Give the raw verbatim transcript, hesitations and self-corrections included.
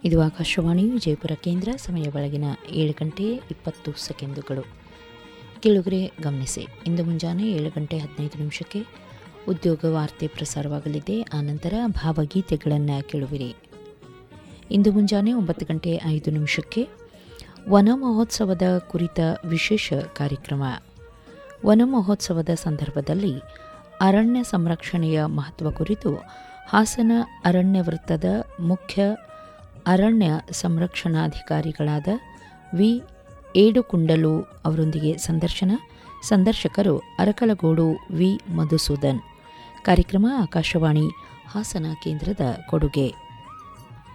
ಇದು ಆಕಾಶವಾಣಿ ವಿಜಯಪುರ ಕೇಂದ್ರ. ಸಮಯ ಬೆಳಗಿನ ಏಳು ಗಂಟೆ ಇಪ್ಪತ್ತು ಸೆಕೆಂಡುಗಳು. ಕೇಳುಗರೆ ಗಮನಿಸಿ, ಇಂದು ಮುಂಜಾನೆ ಏಳು ಗಂಟೆ ಹದಿನೈದು ನಿಮಿಷಕ್ಕೆ ಉದ್ಯೋಗ ವಾರ್ತೆ ಪ್ರಸಾರವಾಗಲಿದೆ. ಆನಂತರ ಭಾವಗೀತೆಗಳನ್ನು ಕೇಳುವಿರಿ. ಇಂದು ಮುಂಜಾನೆ ಒಂಬತ್ತು ಗಂಟೆ ಐದು ನಿಮಿಷಕ್ಕೆ ವನ ಮಹೋತ್ಸವದ ಕುರಿತ ವಿಶೇಷ ಕಾರ್ಯಕ್ರಮ. ವನ ಮಹೋತ್ಸವದ ಸಂದರ್ಭದಲ್ಲಿ ಅರಣ್ಯ ಸಂರಕ್ಷಣೆಯ ಮಹತ್ವ ಕುರಿತು ಹಾಸನ ಅರಣ್ಯ ವೃತ್ತದ ಮುಖ್ಯ ಅರಣ್ಯ ಸಂರಕ್ಷಣಾಧಿಕಾರಿಗಳಾದ ವಿ ಏಡುಕುಂಡಲು ಅವರೊಂದಿಗೆ ಸಂದರ್ಶನ. ಸಂದರ್ಶಕರು ಅರಕಲಗೂಡು ವಿ ಮಧುಸೂದನ್. ಕಾರ್ಯಕ್ರಮ ಆಕಾಶವಾಣಿ ಹಾಸನ ಕೇಂದ್ರದ ಕೊಡುಗೆ.